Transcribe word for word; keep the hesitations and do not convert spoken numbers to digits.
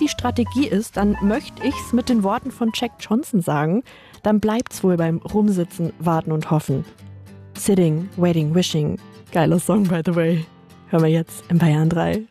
Strategie ist, dann möchte ich's mit den Worten von Jack Johnson sagen, dann bleibt's wohl beim Rumsitzen, Warten und Hoffen. Sitting, Waiting, Wishing. Geiler Song, by the way. Hören wir jetzt in Bayern drei.